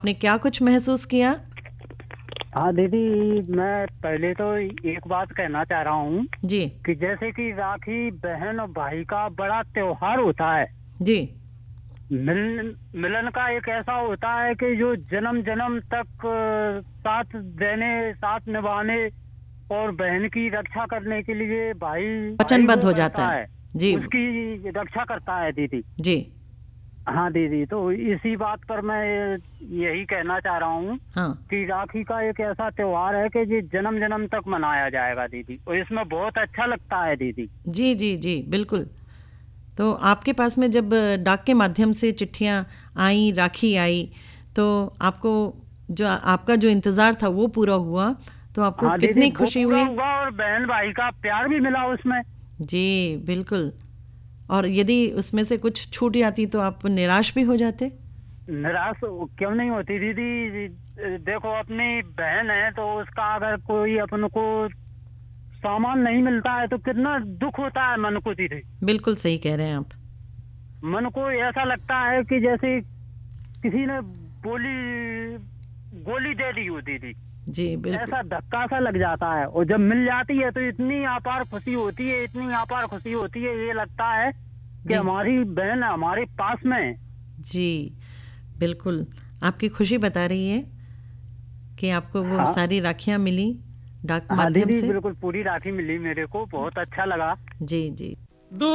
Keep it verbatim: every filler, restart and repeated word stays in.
आपने क्या कुछ महसूस किया? हाँ दीदी, मैं पहले तो एक बात कहना चाह रहा हूँ जी। कि जैसे कि राखी बहन और भाई का बड़ा त्योहार होता है। जी। मिलन मिलन का एक ऐसा होता है कि जो जन्म जन्म तक अ, साथ देने, साथ निभाने और बहन की रक्षा करने के लिए भाई भाई वचनबद्ध वो हो जाता करता है। है, जी। उसकी रक्षा करता है दीदी। जी। हाँ दीदी, तो इसी बात पर मैं यही कहना चाह रहा हूँ हाँ। कि राखी का एक ऐसा त्योहार है कि ये जन्म जन्म तक मनाया जाएगा दीदी, और इसमें बहुत अच्छा लगता है दीदी। जी जी जी बिल्कुल। तो आपके पास में जब डाक के माध्यम से चिट्ठियाँ आई, राखी आई, तो आपको जो आपका जो इंतज़ार था वो पूरा हुआ, तो आपको हाँ दीदी, कितनी वो खुशी पूरा हुई? हुआ और बहन भाई का प्यार भी मिला उसमें। जी बिल्कुल। और यदि उसमें से कुछ छूट जाती तो आप निराश भी हो जाते? निराश क्यों नहीं होती दीदी? देखो, अपनी बहन है तो उसका अगर कोई अपन को सामान नहीं मिलता है तो कितना दुख होता है मन को दीदी। बिल्कुल सही कह रहे हैं आप। मन को ऐसा लगता है कि जैसे किसी ने बोली गोली दे दी हो दीदी। जी बिल्कुल। ऐसा धक्का सा लग जाता है, और जब मिल जाती है तो इतनी अपार खुशी होती है, इतनी अपार खुशी होती है, ये लगता है कि जी। हमारी बहन हमारे पास में है। जी बिल्कुल। आपकी खुशी बता रही है कि आपको वो हाँ सारी राखियाँ मिली डाक हाँ माध्यम दीदी, से। बिल्कुल पूरी राखी मिली मेरे को, बहुत अच्छा लगा। जी जी।